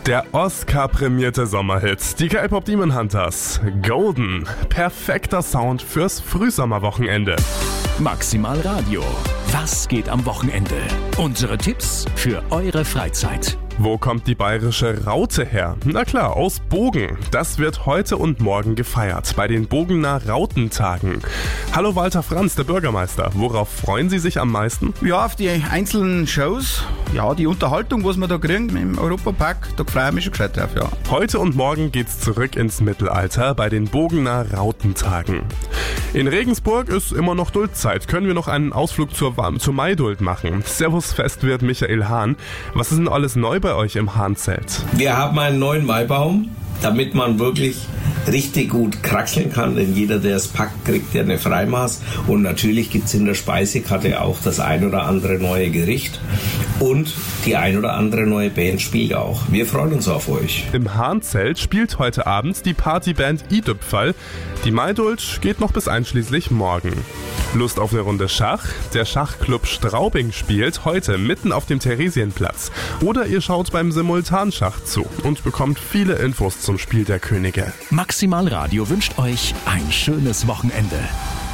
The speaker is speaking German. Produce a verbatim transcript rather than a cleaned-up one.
Der Oscar-prämierte Sommerhit, die K-Pop Demon Hunters. Golden, perfekter Sound fürs Frühsommerwochenende. Maximal Radio. Was geht am Wochenende? Unsere Tipps für eure Freizeit. Wo kommt die bayerische Raute her? Na klar, aus Bogen. Das wird heute und morgen gefeiert, bei den Bogener Rautentagen. Hallo Walter Franz, der Bürgermeister. Worauf freuen Sie sich am meisten? Ja, auf die einzelnen Shows. Ja, die Unterhaltung, was wir da kriegen im Europapark, da freue ich mich schon gescheit drauf, ja. Heute und morgen geht's zurück ins Mittelalter bei den Bogener Rautentagen. In Regensburg ist immer noch Duldzeit. Können wir noch einen Ausflug zur, zur Maiduld machen? Servus Festwirt Michael Hahn. Was ist denn alles neu bei euch im Hahnzelt? Wir haben einen neuen Maibaum, damit man wirklich richtig gut kraxeln kann, denn jeder, der es packt, kriegt ja eine Freimaß. Und natürlich gibt es in der Speisekarte auch das ein oder andere neue Gericht und die ein oder andere neue Band spielt auch. Wir freuen uns auf euch. Im Hahnzelt spielt heute Abend die Partyband Idüpfall. Die Maiduld geht noch bis einschließlich morgen. Lust auf eine Runde Schach? Der Schachclub Straubing spielt heute mitten auf dem Theresienplatz. Oder ihr schaut beim Simultanschach zu und bekommt viele Infos zum Spiel der Könige. Maximal Radio wünscht euch ein schönes Wochenende.